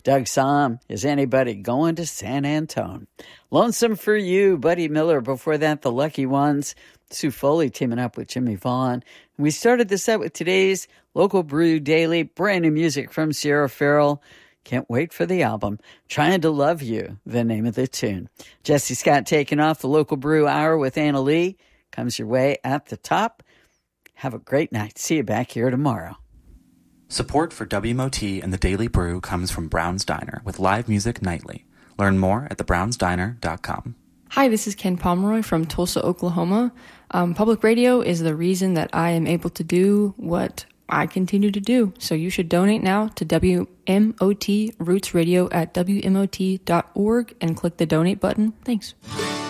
Doug Somm, Is Anybody Going to San Antone? Lonesome for You, Buddy Miller. Before that, The Lucky Ones. Sue Foley teaming up with Jimmy Vaughn. And we started the set with today's Local Brew Daily, brand new music from Sierra Farrell. Can't wait for the album. Trying to Love You, the name of the tune. Jesse Scott taking off the Local Brew Hour with Anna Lee. Comes your way at the top. Have a great night. See you back here tomorrow. Support for WMOT and the Daily Brew comes from Brown's Diner with live music nightly. Learn more at thebrownsdiner.com. Hi, this is Ken Pomeroy from Tulsa, Oklahoma. Public radio is the reason that I am able to do what I continue to do. So you should donate now to WMOT Roots Radio at WMOT.org and click the donate button. Thanks.